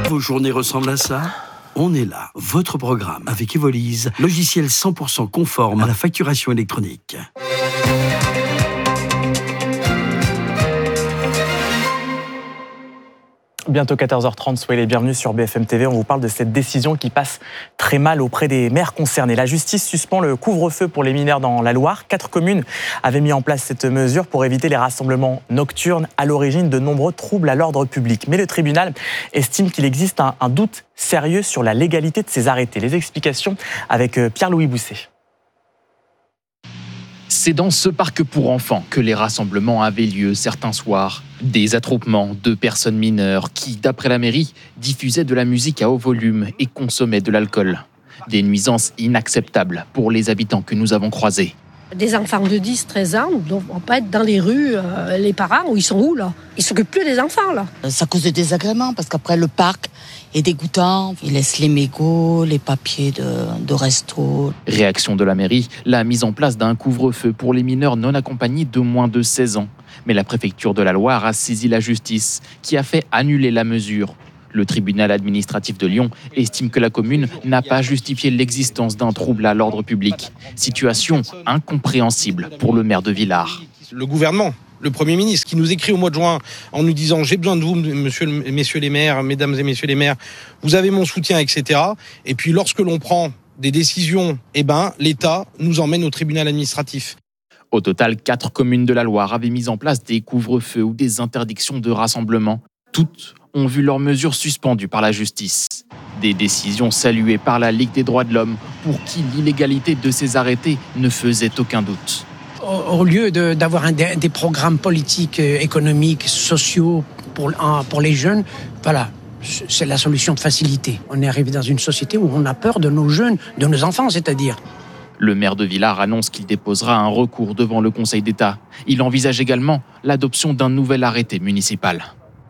Vos journées ressemblent à ça ? On est là, votre programme avec Evolise, logiciel 100% conforme à la facturation électronique. Bientôt 14h30, soyez les bienvenus sur BFM TV. On vous parle de cette décision qui passe très mal auprès des maires concernés. La justice suspend le couvre-feu pour les mineurs dans la Loire. 4 communes avaient mis en place cette mesure pour éviter les rassemblements nocturnes, à l'origine de nombreux troubles à l'ordre public. Mais le tribunal estime qu'il existe un doute sérieux sur la légalité de ces arrêtés. Les explications avec Pierre-Louis Bousset. C'est dans ce parc pour enfants que les rassemblements avaient lieu certains soirs. Des attroupements de personnes mineures qui, d'après la mairie, diffusaient de la musique à haut volume et consommaient de l'alcool. Des nuisances inacceptables pour les habitants que nous avons croisés. Des enfants de 10-13 ans ne vont pas être dans les rues. Les parents, ils sont où là ? Ils ne s'occupent plus des enfants là. Ça cause de désagréments parce qu'après le parc est dégoûtant. Ils laissent les mégots, les papiers de resto. Réaction de la mairie, la mise en place d'un couvre-feu pour les mineurs non accompagnés de moins de 16 ans. Mais la préfecture de la Loire a saisi la justice qui a fait annuler la mesure. Le tribunal administratif de Lyon estime que la commune n'a pas justifié l'existence d'un trouble à l'ordre public. Situation incompréhensible pour le maire de Villars. Le gouvernement, le Premier ministre, qui nous écrit au mois de juin en nous disant « J'ai besoin de vous, messieurs les maires, mesdames et messieurs les maires, vous avez mon soutien, etc. » Et puis lorsque l'on prend des décisions, l'État nous emmène au tribunal administratif. Au total, 4 communes de la Loire avaient mis en place des couvre-feux ou des interdictions de rassemblement. Toutes ont vu leurs mesures suspendues par la justice. Des décisions saluées par la Ligue des droits de l'homme pour qui l'illégalité de ces arrêtés ne faisait aucun doute. Au lieu d'avoir des programmes politiques, économiques, sociaux pour les jeunes, voilà, c'est la solution de facilité. On est arrivé dans une société où on a peur de nos jeunes, de nos enfants, c'est-à-dire. Le maire de Villars annonce qu'il déposera un recours devant le Conseil d'État. Il envisage également l'adoption d'un nouvel arrêté municipal.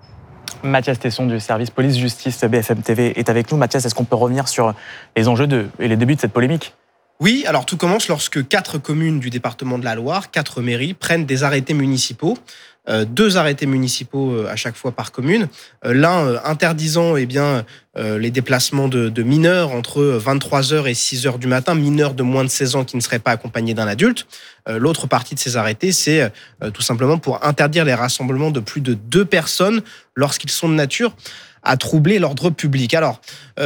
Mathias Tesson du service police-justice BFM TV est avec nous. Mathias, est-ce qu'on peut revenir sur les enjeux et les débuts de cette polémique ? Oui, alors tout commence lorsque 4 communes du département de la Loire, 4 mairies, prennent des arrêtés municipaux. 2 arrêtés municipaux à chaque fois par commune. L'un interdisant les déplacements de mineurs entre 23h et 6h du matin, mineurs de moins de 16 ans qui ne seraient pas accompagnés d'un adulte. L'autre partie de ces arrêtés, c'est tout simplement pour interdire les rassemblements de plus de 2 personnes lorsqu'ils sont de nature à troubler l'ordre public. Alors,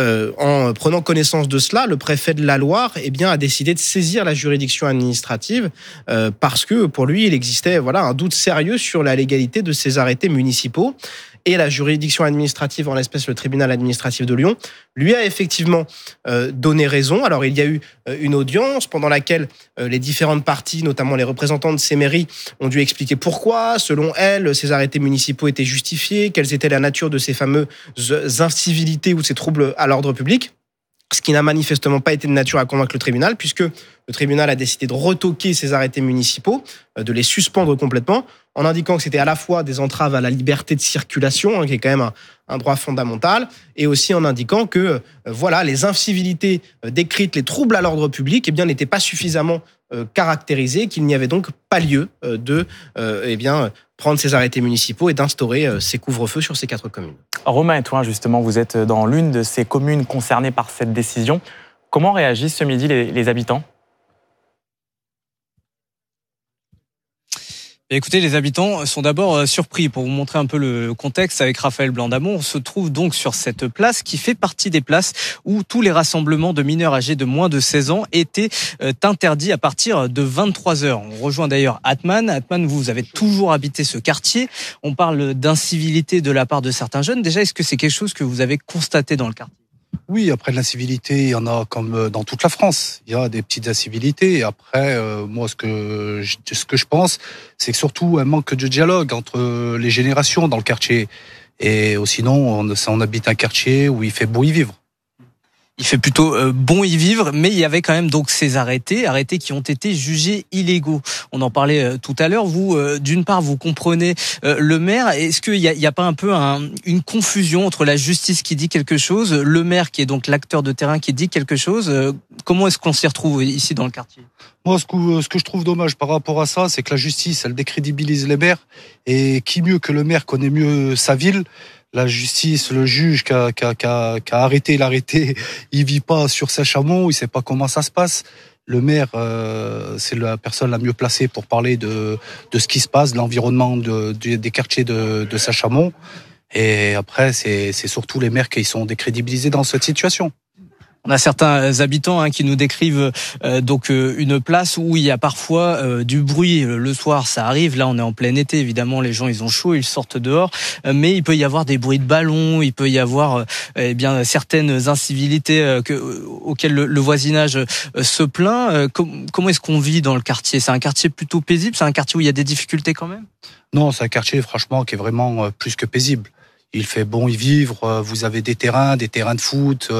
en prenant connaissance de cela, le préfet de la Loire a décidé de saisir la juridiction administrative parce que pour lui, il existait un doute sérieux sur la légalité de ces arrêtés municipaux. Et la juridiction administrative, en l'espèce le tribunal administratif de Lyon, lui a effectivement donné raison. Alors il y a eu une audience pendant laquelle les différentes parties, notamment les représentants de ces mairies, ont dû expliquer pourquoi, selon elles, ces arrêtés municipaux étaient justifiés, quelles étaient la nature de ces fameuses incivilités ou ces troubles à l'ordre public. Ce qui n'a manifestement pas été de nature à convaincre le tribunal, puisque le tribunal a décidé de retoquer ces arrêtés municipaux, de les suspendre complètement, en indiquant que c'était à la fois des entraves à la liberté de circulation, qui est quand même un droit fondamental, et aussi en indiquant que les incivilités décrites, les troubles à l'ordre public, n'étaient pas suffisamment caractérisés, qu'il n'y avait donc pas lieu de prendre ces arrêtés municipaux et d'instaurer ces couvre-feux sur ces 4 communes. Romain et toi, justement, vous êtes dans l'une de ces communes concernées par cette décision. Comment réagissent ce midi les habitants ? Écoutez, les habitants sont d'abord surpris. Pour vous montrer un peu le contexte, avec Raphaël Blandamont, on se trouve donc sur cette place qui fait partie des places où tous les rassemblements de mineurs âgés de moins de 16 ans étaient interdits à partir de 23h. On rejoint d'ailleurs Atman. Atman, vous avez toujours habité ce quartier. On parle d'incivilité de la part de certains jeunes. Déjà, est-ce que c'est quelque chose que vous avez constaté dans le quartier ? Oui, après de l'incivilité, il y en a comme dans toute la France. Il y a des petites incivilités. Et après, moi, ce que je pense, c'est que surtout un manque de dialogue entre les générations dans le quartier. Et sinon, on habite un quartier où il fait beau y vivre. Il fait plutôt bon y vivre, mais il y avait quand même donc ces arrêtés qui ont été jugés illégaux. On en parlait tout à l'heure. Vous, d'une part, vous comprenez le maire. Est-ce qu'il y a pas un peu une confusion entre la justice qui dit quelque chose, le maire qui est donc l'acteur de terrain qui dit quelque chose ? Comment est-ce qu'on s'y retrouve ici dans le quartier ? Moi, ce que je trouve dommage par rapport à ça, c'est que la justice, elle décrédibilise les maires. Et qui mieux que le maire connaît mieux sa ville La justice, le juge qui a arrêté l'arrêté, il vit pas sur Saint-Chamond, il sait pas comment ça se passe. Le maire, c'est la personne la mieux placée pour parler de ce qui se passe, de l'environnement des quartiers de Saint-Chamond. Et après, c'est surtout les maires qui sont décrédibilisés dans cette situation. On a certains habitants qui nous décrivent donc une place où il y a parfois du bruit. Le soir, ça arrive. Là, on est en plein été. Évidemment, les gens, ils ont chaud, ils sortent dehors. Mais il peut y avoir des bruits de ballons. Il peut y avoir certaines incivilités auxquelles le voisinage se plaint. Comment est-ce qu'on vit dans le quartier ? C'est un quartier plutôt paisible ? C'est un quartier où il y a des difficultés quand même ? Non, c'est un quartier, franchement, qui est vraiment plus que paisible. Il fait bon y vivre, vous avez des terrains de foot,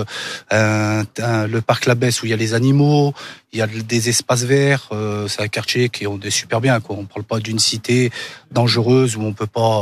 le parc La Besse où il y a les animaux, il y a des espaces verts, c'est un quartier qui est super bien, quoi. On parle pas d'une cité dangereuse où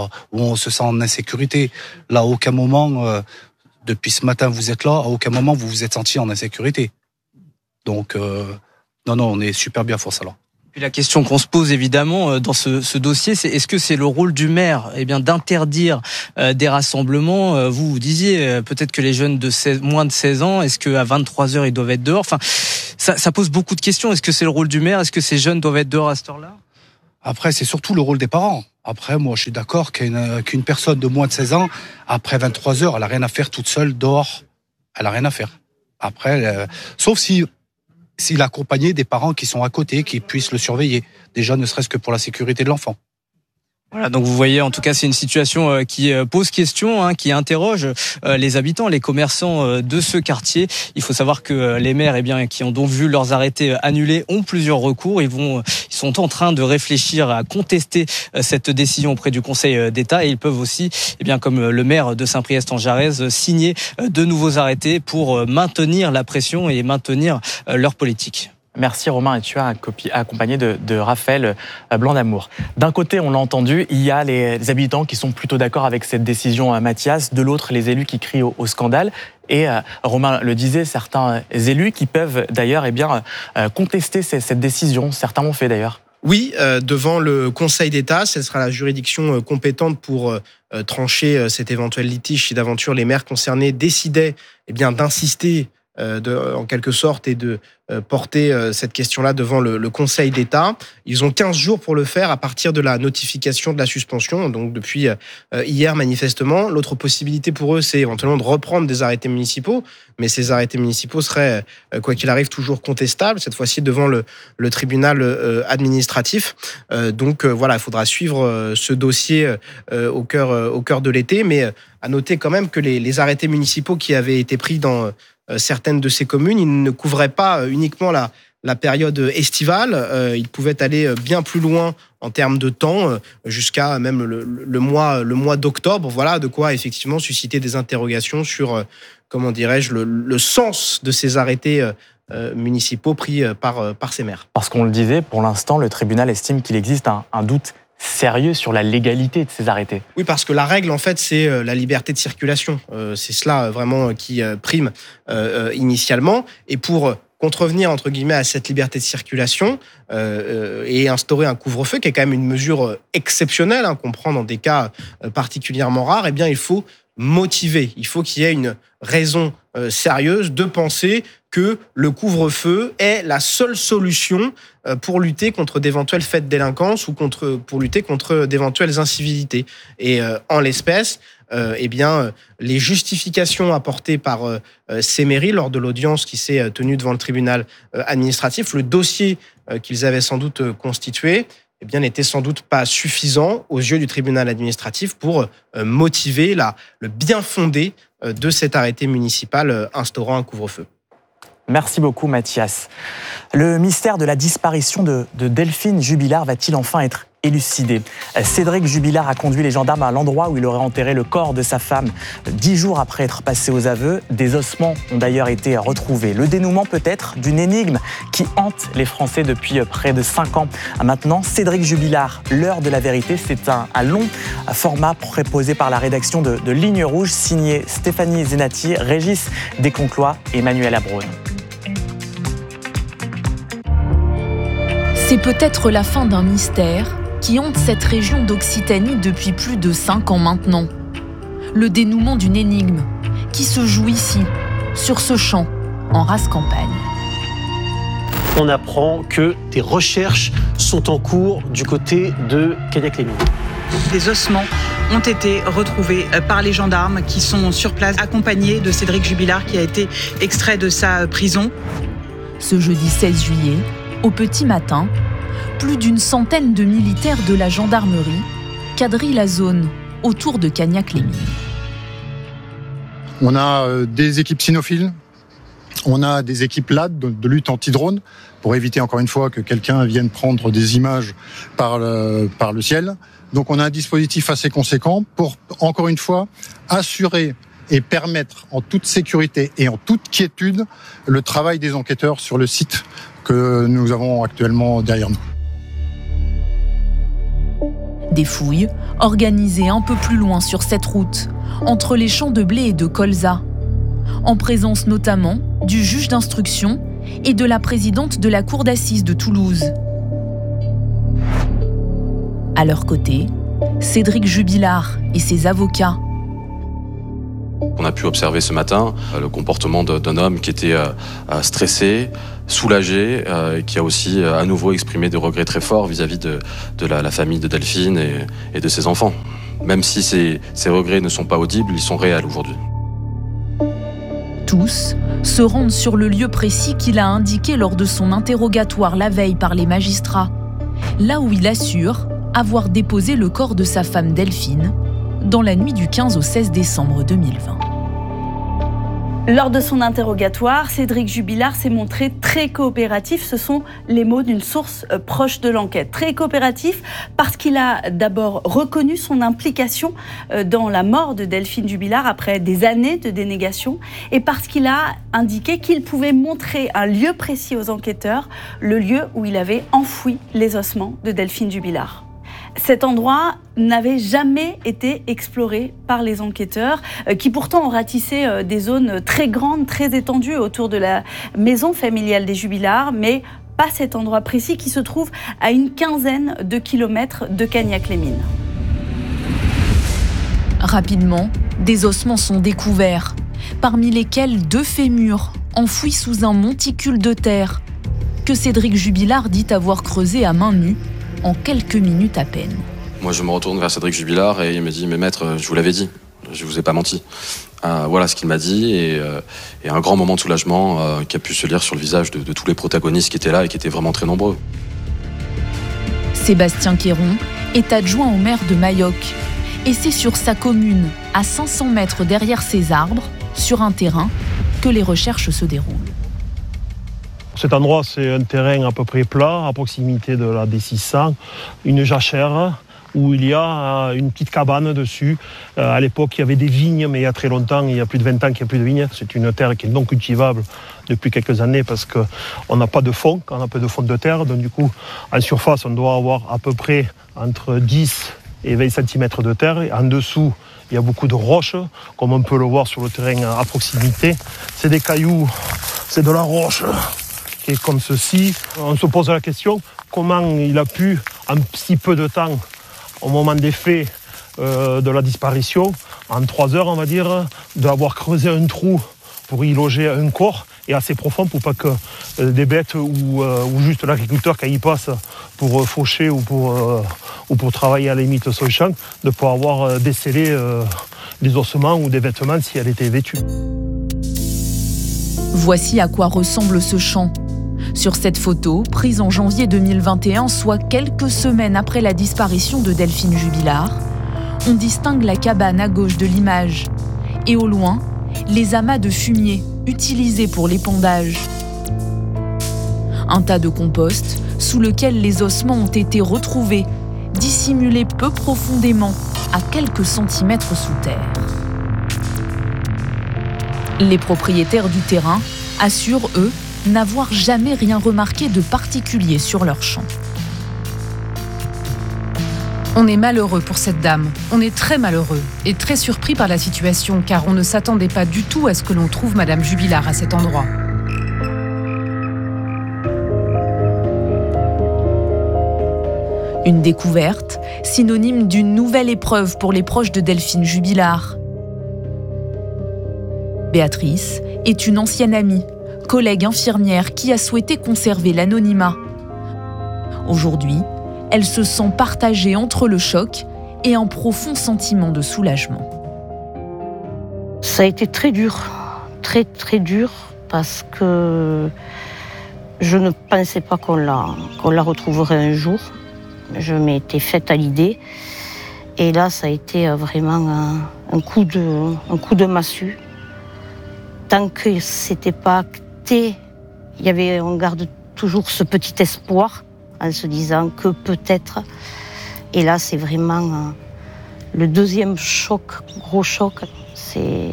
on se sent en insécurité. Là, à aucun moment, depuis ce matin vous êtes là, à aucun moment vous vous êtes senti en insécurité. Donc, non, on est super bien pour ça là. Puis la question qu'on se pose évidemment dans ce dossier, c'est est-ce que c'est le rôle du maire d'interdire des rassemblements ? Vous disiez peut-être que les jeunes de moins de 16 ans, est-ce qu'à 23h ils doivent être dehors ? Enfin, ça pose beaucoup de questions. Est-ce que c'est le rôle du maire ? Est-ce que ces jeunes doivent être dehors à cette heure-là ? Après, c'est surtout le rôle des parents. Après, moi, je suis d'accord qu'une personne de moins de 16 ans, après 23h, elle a rien à faire toute seule dehors. Elle a rien à faire. Après, sauf s'il est accompagné des parents qui sont à côté, qui puissent le surveiller. Déjà, ne serait-ce que pour la sécurité de l'enfant. Voilà, donc vous voyez, en tout cas, c'est une situation qui pose question, qui interroge les habitants, les commerçants de ce quartier. Il faut savoir que les maires, qui ont donc vu leurs arrêtés annulés, ont plusieurs recours. Ils sont en train de réfléchir à contester cette décision auprès du Conseil d'État, et ils peuvent aussi, comme le maire de Saint-Priest-en-Jarez, signer de nouveaux arrêtés pour maintenir la pression et maintenir leur politique. Merci Romain, et tu as accompagné de Raphaël Blanc-d'Amour. D'un côté, on l'a entendu, il y a les habitants qui sont plutôt d'accord avec cette décision, Mathias. De l'autre, les élus qui crient au scandale. Et Romain le disait, certains élus qui peuvent d'ailleurs contester cette décision. Certains l'ont fait d'ailleurs. Oui, devant le Conseil d'État, ce sera la juridiction compétente pour trancher cet éventuel litige si d'aventure les maires concernés décidaient d'insister en quelque sorte et de porter cette question-là devant le Conseil d'État. Ils ont 15 jours pour le faire à partir de la notification de la suspension, donc depuis hier manifestement. L'autre possibilité pour eux, c'est éventuellement de reprendre des arrêtés municipaux, mais ces arrêtés municipaux seraient, quoi qu'il arrive, toujours contestables, cette fois-ci devant le tribunal administratif. Donc voilà, il faudra suivre ce dossier au cœur de l'été, mais à noter quand même que les arrêtés municipaux qui avaient été pris dans certaines de ces communes, ils ne couvraient pas uniquement la période estivale, ils pouvaient aller bien plus loin en termes de temps, jusqu'à même le mois d'octobre. Voilà, de quoi effectivement susciter des interrogations sur, le sens de ces arrêtés municipaux pris par ces maires. Parce qu'on le disait, pour l'instant, le tribunal estime qu'il existe un doute sérieux sur la légalité de ces arrêtés. Oui, parce que la règle, en fait, c'est la liberté de circulation. C'est cela vraiment qui prime initialement. Et pour contrevenir, entre guillemets, à cette liberté de circulation et instaurer un couvre-feu, qui est quand même une mesure exceptionnelle, qu'on prend dans des cas particulièrement rares, il faut motiver. Il faut qu'il y ait une raison sérieuse de penser que le couvre-feu est la seule solution pour lutter contre d'éventuels faits de délinquance ou pour lutter contre d'éventuelles incivilités. Et en l'espèce, les justifications apportées par ces mairies lors de l'audience qui s'est tenue devant le tribunal administratif, le dossier qu'ils avaient sans doute constitué, n'était sans doute pas suffisant aux yeux du tribunal administratif pour motiver le bien fondé de cet arrêté municipal instaurant un couvre-feu. Merci beaucoup Mathias. Le mystère de la disparition de Delphine Jubilard va-t-il enfin être élucidé ? Cédric Jubilard a conduit les gendarmes à l'endroit où il aurait enterré le corps de sa femme 10 jours après être passé aux aveux. Des ossements ont d'ailleurs été retrouvés. Le dénouement peut-être d'une énigme qui hante les Français depuis près de 5 ans. Maintenant, Cédric Jubilard, l'heure de la vérité, c'est un long format proposé par la rédaction de Ligne Rouge, signé Stéphanie Zenati, Régis Desconclois et Emmanuel Abraune. C'est peut-être la fin d'un mystère qui hante cette région d'Occitanie depuis plus de 5 ans maintenant. le dénouement d'une énigme qui se joue ici, sur ce champ, en rase campagne. On apprend que des recherches sont en cours du côté de Cagnac-les-Mines. Des ossements ont été retrouvés par les gendarmes qui sont sur place, accompagnés de Cédric Jubilard qui a été extrait de sa prison. Ce jeudi 16 juillet, au petit matin, plus d'une centaine de militaires de la gendarmerie quadrillent la zone autour de Cagnac-les-Mines. On a des équipes cynophiles, on a des équipes LAD de lutte anti-drone pour éviter encore une fois que quelqu'un vienne prendre des images par le ciel. Donc on a un dispositif assez conséquent pour, encore une fois, assurer et permettre en toute sécurité et en toute quiétude le travail des enquêteurs sur le site que nous avons actuellement derrière nous. Des fouilles organisées un peu plus loin sur cette route, entre les champs de blé et de colza, en présence notamment du juge d'instruction et de la présidente de la cour d'assises de Toulouse. À leur côté, Cédric Jubilard et ses avocats. On a pu observer ce matin le comportement d'un homme qui était stressé, soulagé, et qui a aussi à nouveau exprimé des regrets très forts vis-à-vis de la famille de Delphine et de ses enfants. Même si ces regrets ne sont pas audibles, ils sont réels aujourd'hui. Tous se rendent sur le lieu précis qu'il a indiqué lors de son interrogatoire la veille par les magistrats, là où il assure avoir déposé le corps de sa femme Delphine dans la nuit du 15 au 16 décembre 2020. Lors de son interrogatoire, Cédric Jubilard s'est montré très coopératif. Ce sont les mots d'une source proche de l'enquête. Très coopératif parce qu'il a d'abord reconnu son implication dans la mort de Delphine Jubilard après des années de dénégation et parce qu'il a indiqué qu'il pouvait montrer un lieu précis aux enquêteurs, le lieu où il avait enfoui les ossements de Delphine Jubilard. Cet endroit n'avait jamais été exploré par les enquêteurs, qui pourtant ont ratissé des zones très grandes, très étendues autour de la maison familiale des Jubilard, mais pas cet endroit précis qui se trouve à une quinzaine de kilomètres de Cagnac-les-Mines. Rapidement, des ossements sont découverts, parmi lesquels 2 fémurs enfouis sous un monticule de terre, que Cédric Jubilard dit avoir creusé à main nue, en quelques minutes à peine. Moi, je me retourne vers Cédric Jubilard et il me dit « Mais maître, je vous l'avais dit, je vous ai pas menti ». Voilà ce qu'il m'a dit et un grand moment de soulagement qui a pu se lire sur le visage de tous les protagonistes qui étaient là et qui étaient vraiment très nombreux. Sébastien Quéron est adjoint au maire de Mayoc et c'est sur sa commune, à 500 mètres derrière ses arbres, sur un terrain, que les recherches se déroulent. Cet endroit, c'est un terrain à peu près plat, à proximité de la D600, une jachère où il y a une petite cabane dessus. À l'époque, il y avait des vignes, mais il y a très longtemps, il y a plus de 20 ans qu'il n'y a plus de vignes. C'est une terre qui est non cultivable depuis quelques années parce qu'on n'a pas de fond, on a peu de fond de terre. Donc du coup, en surface, on doit avoir à peu près entre 10 et 20 cm de terre. Et en dessous, il y a beaucoup de roches, comme on peut le voir sur le terrain à proximité. C'est des cailloux, c'est de la roche. Et comme ceci, on se pose la question comment il a pu, en si peu de temps, au moment des faits de la disparition, en 3 heures, on va dire, d'avoir creusé un trou pour y loger un corps et assez profond pour pas que des bêtes ou juste l'agriculteur qui y passe pour faucher ou pour travailler à la limite sur le champ, de pouvoir avoir décelé des ossements ou des vêtements si elle était vêtue. Voici à quoi ressemble ce champ. Sur cette photo, prise en janvier 2021, soit quelques semaines après la disparition de Delphine Jubilard, on distingue la cabane à gauche de l'image. Et au loin, les amas de fumier utilisés pour l'épandage. Un tas de compost sous lequel les ossements ont été retrouvés, dissimulés peu profondément, à quelques centimètres sous terre. Les propriétaires du terrain assurent, eux, n'avoir jamais rien remarqué de particulier sur leur champ. On est malheureux pour cette dame. On est très malheureux et très surpris par la situation car on ne s'attendait pas du tout à ce que l'on trouve Madame Jubilard à cet endroit. Une découverte, synonyme d'une nouvelle épreuve pour les proches de Delphine Jubilard. Béatrice est une ancienne amie, collègue infirmière qui a souhaité conserver l'anonymat. Aujourd'hui, elle se sent partagée entre le choc et un profond sentiment de soulagement. Ça a été très dur, très très dur, parce que je ne pensais pas qu'on la retrouverait un jour. Je m'étais faite à l'idée. Et là, ça a été vraiment un coup de massue. Tant que c'était pas acté, on garde toujours ce petit espoir en se disant que peut-être. Et là, c'est vraiment le deuxième choc, gros choc. C'est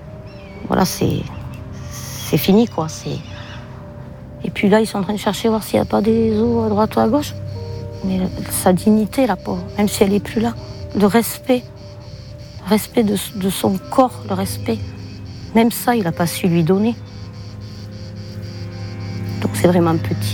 fini, quoi. Et puis là, ils sont en train de chercher voir s'il n'y a pas des os à droite ou à gauche. Mais sa dignité, la pauvre, même si elle n'est plus là, le respect de son corps, le respect, même ça, il n'a pas su lui donner. Donc c'est vraiment petit.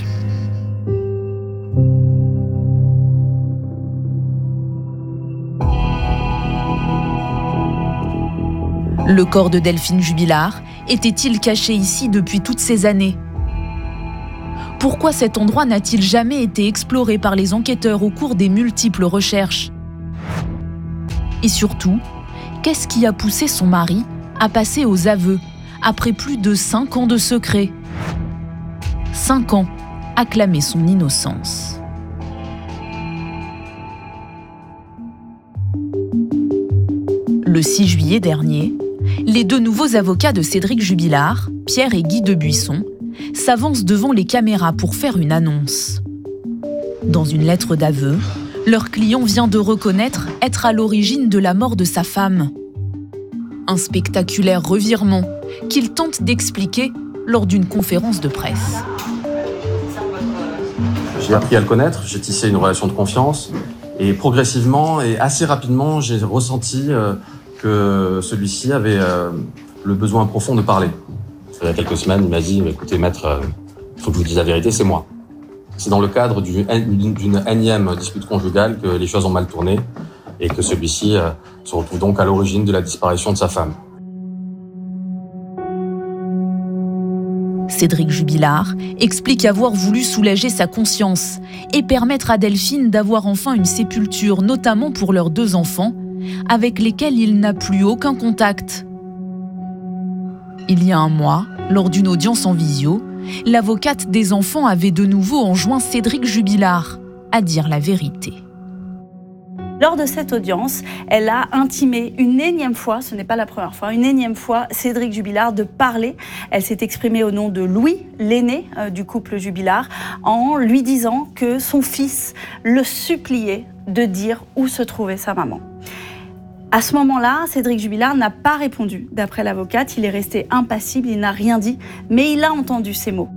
Le corps de Delphine Jubilard était-il caché ici depuis toutes ces années ? Pourquoi cet endroit n'a-t-il jamais été exploré par les enquêteurs au cours des multiples recherches ? Et surtout, qu'est-ce qui a poussé son mari à passer aux aveux après plus de 5 ans de secret ? 5 ans à clamer son innocence. Le 6 juillet dernier, les 2 nouveaux avocats de Cédric Jubilard, Pierre et Guy Debuisson, s'avancent devant les caméras pour faire une annonce. Dans une lettre d'aveu, leur client vient de reconnaître être à l'origine de la mort de sa femme. Un spectaculaire revirement qu'il tente d'expliquer lors d'une conférence de presse. J'ai appris à le connaître, j'ai tissé une relation de confiance et progressivement et assez rapidement, j'ai ressenti que celui-ci avait le besoin profond de parler. Il y a quelques semaines, il m'a dit « Écoutez, maître, il faut que je vous dise la vérité, c'est moi. » C'est dans le cadre d'une énième dispute conjugale que les choses ont mal tourné et que celui-ci se retrouve donc à l'origine de la disparition de sa femme. Cédric Jubilard explique avoir voulu soulager sa conscience et permettre à Delphine d'avoir enfin une sépulture, notamment pour leurs 2 enfants, avec lesquels il n'a plus aucun contact. Il y a un mois, lors d'une audience en visio, l'avocate des enfants avait de nouveau enjoint Cédric Jubilard à dire la vérité. Lors de cette audience, elle a intimé une énième fois, ce n'est pas la première fois, une énième fois Cédric Jubilard de parler. Elle s'est exprimée au nom de Louis, l'aîné du couple Jubilard, en lui disant que son fils le suppliait de dire où se trouvait sa maman. À ce moment-là, Cédric Jubilard n'a pas répondu. D'après l'avocate, il est resté impassible, il n'a rien dit, mais il a entendu ces mots.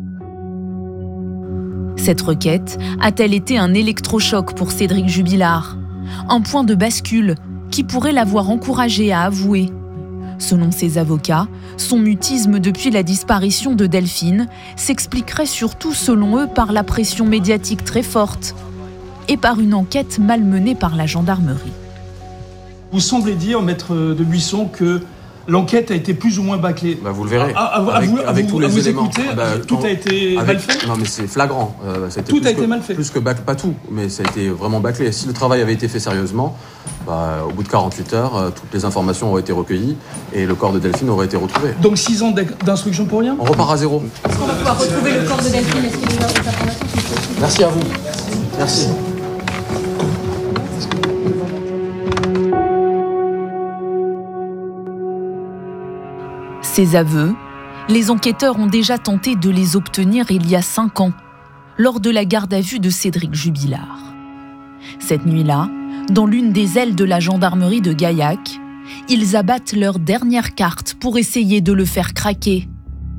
Cette requête a-t-elle été un électrochoc pour Cédric Jubilard ? Un point de bascule qui pourrait l'avoir encouragé à avouer. Selon ses avocats, son mutisme depuis la disparition de Delphine s'expliquerait surtout, selon eux, par la pression médiatique très forte et par une enquête mal menée par la gendarmerie. Vous semblez dire, maître Debuisson, que l'enquête a été plus ou moins bâclée. Vous le verrez. Avec tous les éléments. Écoutez, tout a été mal fait. Non, mais c'est flagrant. Tout a été mal fait. Plus que pas tout, mais ça a été vraiment bâclé. Si le travail avait été fait sérieusement, au bout de 48 heures, toutes les informations auraient été recueillies et le corps de Delphine aurait été retrouvé. Donc 6 ans d'instruction pour rien ? On repart à zéro. Est-ce qu'on va pouvoir retrouver le corps de Delphine ? Est-ce qu'il y a des informations ? Merci à vous. Merci. Ces aveux, les enquêteurs ont déjà tenté de les obtenir il y a 5 ans, lors de la garde à vue de Cédric Jubilard. Cette nuit-là, dans l'une des ailes de la gendarmerie de Gaillac, ils abattent leur dernière carte pour essayer de le faire craquer.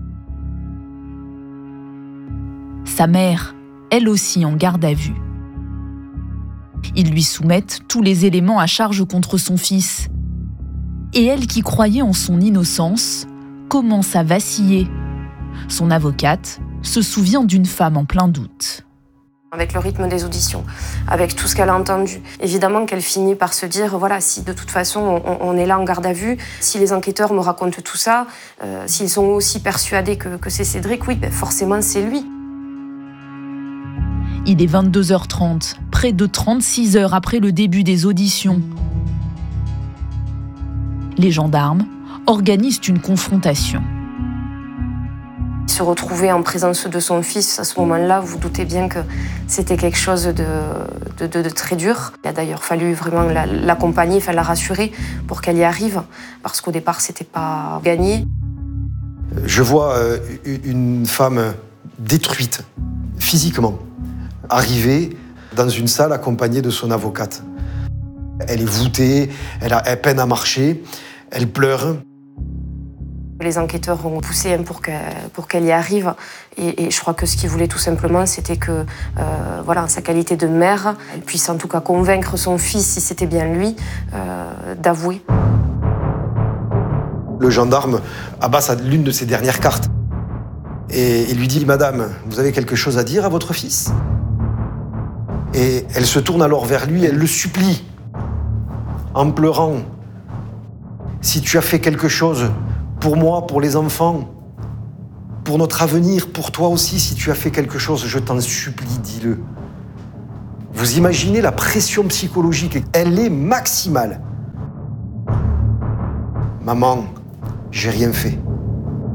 Sa mère, elle aussi en garde à vue. Ils lui soumettent tous les éléments à charge contre son fils. Et elle, qui croyait en son innocence, commence à vaciller. Son avocate se souvient d'une femme en plein doute. Avec le rythme des auditions, avec tout ce qu'elle a entendu. Évidemment qu'elle finit par se dire, voilà, si de toute façon on est là en garde à vue, si les enquêteurs me racontent tout ça, s'ils sont aussi persuadés que c'est Cédric, oui, forcément c'est lui. Il est 22h30, près de 36 heures après le début des auditions. Les gendarmes organisent une confrontation. Se retrouver en présence de son fils à ce moment-là, vous doutez bien que c'était quelque chose de très dur. Il a d'ailleurs fallu vraiment l'accompagner, la rassurer pour qu'elle y arrive, parce qu'au départ, c'était pas gagné. Je vois une femme détruite, physiquement, arriver dans une salle accompagnée de son avocate. Elle est voûtée, elle peine à marcher, elle pleure. Les enquêteurs ont poussé pour qu'elle y arrive. Et je crois que ce qu'ils voulaient tout simplement, c'était que, en sa qualité de mère, elle puisse en tout cas convaincre son fils, si c'était bien lui, d'avouer. Le gendarme abat l'une de ses dernières cartes. Et il lui dit « Madame, vous avez quelque chose à dire à votre fils ?» Et elle se tourne alors vers lui, elle le supplie, en pleurant. « Si tu as fait quelque chose pour moi, pour les enfants, pour notre avenir, pour toi aussi, si tu as fait quelque chose, je t'en supplie, dis-le. » Vous imaginez la pression psychologique, elle est maximale. Maman, j'ai rien fait.